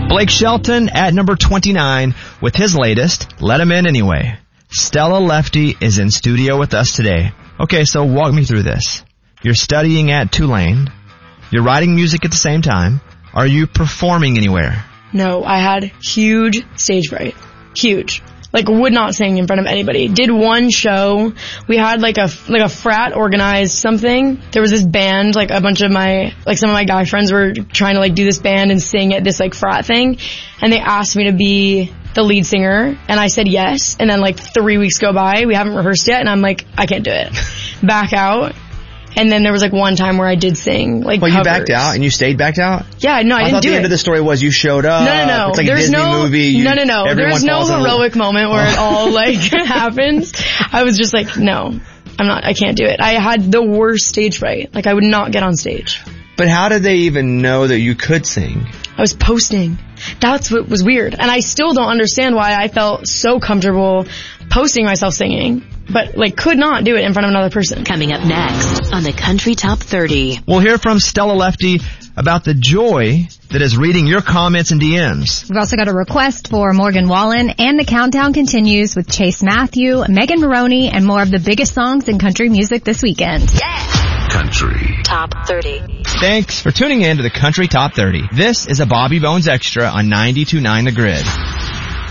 Blake Shelton at number 29 with his latest, Let 'Em In Anyway. Stella Lefty is in studio with us today. Okay, so walk me through this. You're studying at Tulane. You're writing music at the same time. Are you performing anywhere? No, I had huge stage fright. Huge. Like, would not sing in front of anybody. Did one show. We had like a frat organized something. There was this band, like a bunch of some of my guy friends were trying to like do this band and sing at this like frat thing. And they asked me to be the lead singer, and I said yes. And then like 3 weeks go by, we haven't rehearsed yet, and I'm like, I can't do it. Back out. And then there was like one time where I did sing like covers. You backed out and you stayed backed out? Yeah, no, I didn't do it. I thought the end of the story was you showed up. No. It's like a Disney movie. No. There's no heroic moment where it all like happens. I was just like, no, I can't do it. I had the worst stage fright. Like I would not get on stage. But how did they even know that you could sing? I was posting. That's what was weird. And I still don't understand why I felt so comfortable posting myself singing, but like could not do it in front of another person. Coming up next on the Country Top 30. We'll hear from Stella Lefty about the joy that is reading your comments and DMs. We've also got a request for Morgan Wallen, and the countdown continues with Chase Matthew, Megan Maroney, and more of the biggest songs in country music this weekend. Yeah! Country Top 30. Thanks for tuning in to the Country Top 30. This is a Bobby Bones Extra on 92.9 The Grid.